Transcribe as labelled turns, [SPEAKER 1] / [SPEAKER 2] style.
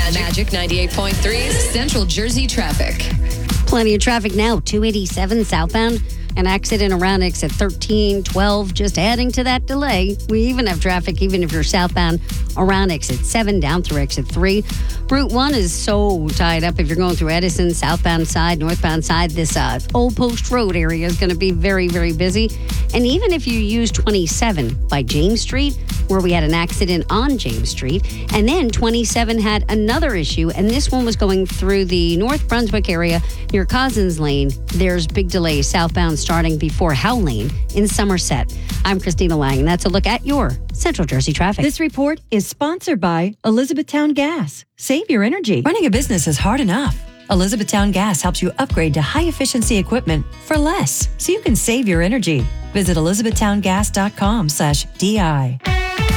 [SPEAKER 1] Magic 98.3 Central Jersey traffic.
[SPEAKER 2] Plenty of traffic now. 287 southbound. An accident around exit 1312, just adding to that delay. We even have traffic even if you're southbound around exit 7 down through exit 3. Route 1 is so tied up if you're going through Edison, southbound side, northbound side. This Old Post Road area is going to be very, very busy. And even if you use 27 by James Street, where we had an accident on James Street, and then 27 had another issue, and this one was going through the North Brunswick area near Cozzens Lane. There's big delays southbound starting before Howe Lane in Somerset. I'm Christina Lang, and that's a look at your Central Jersey traffic.
[SPEAKER 3] This report is sponsored by Elizabethtown Gas. Save your energy. Running a business is hard enough. Elizabethtown Gas helps you upgrade to high-efficiency equipment for less, so you can save your energy. Visit elizabethtowngas.com/DI.